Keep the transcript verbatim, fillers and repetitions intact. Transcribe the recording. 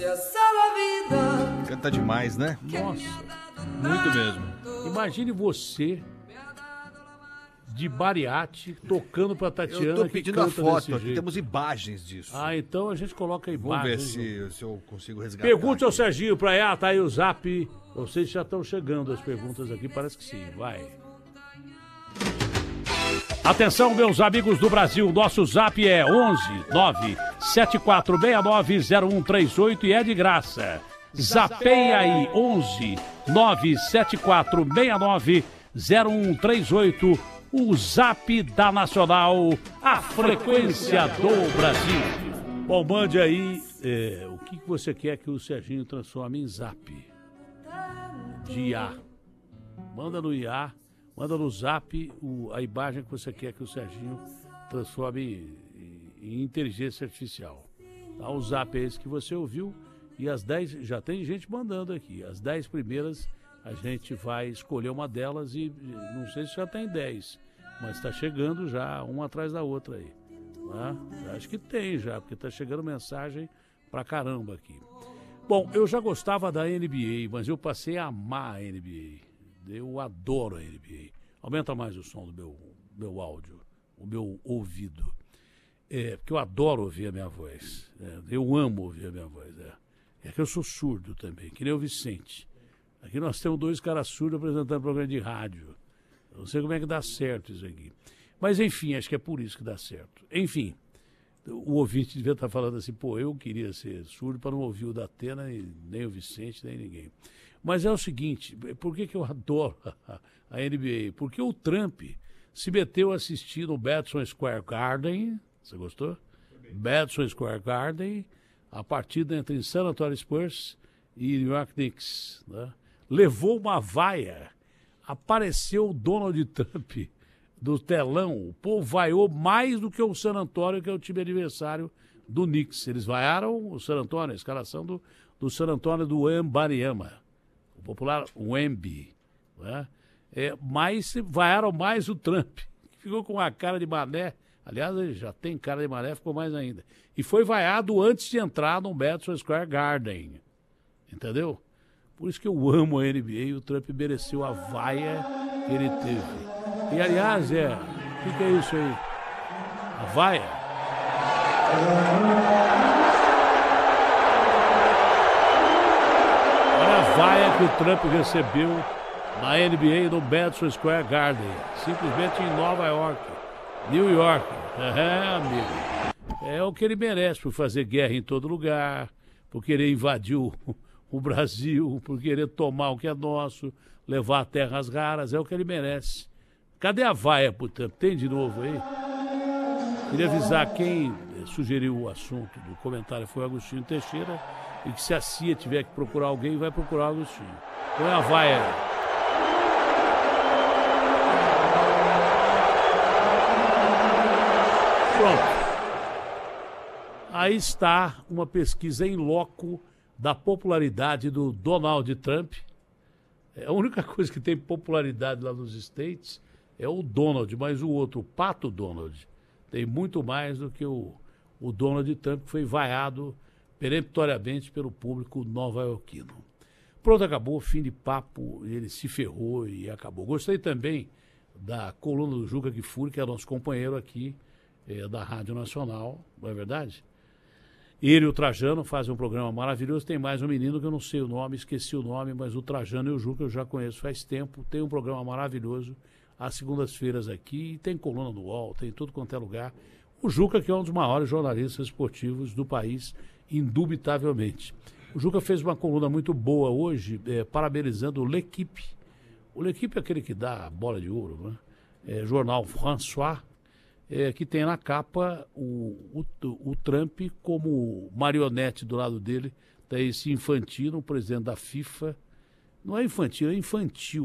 Canta demais, né? Nossa, muito mesmo. Imagine você de Bariate tocando pra Tatiana. Eu tô que pedindo a canta foto desse aqui, jeito. temos imagens disso. Ah, então a gente coloca a Vamos imagem. ver se, se eu consigo resgatar. Pergunte ao aqui. Serginho pra ela, tá aí o zap. Vocês já estão chegando as perguntas aqui, parece que sim, vai. Atenção, meus amigos do Brasil, nosso zap é onze nove sete quatro seis nove zero um três oito e é de graça. Zapeia aí, onze nove sete quatro seis nove zero um três oito, o zap da Nacional, a frequência do Brasil. Bom, mande aí é, o que você quer que o Serginho transforme em zap. De I A. Manda no I A. Manda no zap o, a imagem que você quer que o Serginho transforme em, em inteligência artificial. Tá? O zap é esse que você ouviu e as dez, já tem gente mandando aqui, as dez primeiras a gente vai escolher uma delas e não sei se já tem dez, mas está chegando já uma atrás da outra aí. Tá? Acho que tem já, porque está chegando mensagem pra caramba aqui. Bom, eu já gostava da N B A, mas eu passei a amar a N B A. Eu adoro a N B A. Aumenta mais o som do meu, meu áudio, o meu ouvido. É, porque eu adoro ouvir a minha voz. É, eu amo ouvir a minha voz. É. é que eu sou surdo também, que nem o Vicente. Aqui nós temos dois caras surdos apresentando programa de rádio. Eu não sei como é que dá certo isso aqui. Mas enfim, acho que é por isso que dá certo. Enfim, o ouvinte devia estar falando assim, pô, eu queria ser surdo para não ouvir o Datena, nem o Vicente, nem ninguém. Mas é o seguinte, por que, que eu adoro a N B A? Porque o Trump se meteu a assistir no Madison Square Garden, você gostou? Madison Square Garden, a partida entre San Antonio Spurs e New York Knicks. Né? Levou uma vaia, apareceu o Donald Trump do telão, o povo vaiou mais do que o San Antonio, que é o time adversário do Knicks. Eles vaiaram o San Antonio, a escalação do, do San Antonio do Wembanyama. O popular Wemby, né? é, mas vaiaram mais o Trump, que ficou com a cara de mané, aliás, ele já tem cara de mané, ficou mais ainda, e foi vaiado antes de entrar no Madison Square Garden, entendeu? Por isso que eu amo a N B A e o Trump mereceu a vaia que ele teve. E aliás, é, o que, que é isso aí? A vaia? A vaia que o Trump recebeu na N B A no Madison Square Garden, simplesmente em Nova York, New York. É, amigo, é o que ele merece por fazer guerra em todo lugar, por querer invadir o, o Brasil, por querer tomar o que é nosso, levar terras raras, é o que ele merece. Cadê a vaia pro Trump? Tem de novo aí? Queria avisar quem sugeriu o assunto do comentário foi o Agostinho Teixeira, e que se a C I A tiver que procurar alguém, vai procurar o Agostinho. Põe a vaia. Pronto. Aí está uma pesquisa em loco da popularidade do Donald Trump. É a única coisa que tem popularidade lá nos States é o Donald, mas o outro, o Pato Donald, tem muito mais do que o, o Donald Trump, que foi vaiado peremptoriamente pelo público nova-iorquino. Pronto, acabou, fim de papo, ele se ferrou e acabou. Gostei também da coluna do Juca Kfouri, que é nosso companheiro aqui é, da Rádio Nacional, não é verdade? Ele e o Trajano fazem um programa maravilhoso, tem mais um menino que eu não sei o nome, esqueci o nome, mas o Trajano e o Juca eu já conheço faz tempo, tem um programa maravilhoso às segundas-feiras aqui, tem coluna no U O L, tem tudo quanto é lugar. O Juca, que é um dos maiores jornalistas esportivos do país, indubitavelmente. O Juca fez uma coluna muito boa hoje, é, parabenizando o L'Equipe. O L'Equipe é aquele que dá a bola de ouro, né? É, jornal François, é, que tem na capa o, o, o Trump como marionete do lado dele, tem esse Infantino, o presidente da FIFA. Não é infantil, é infantil.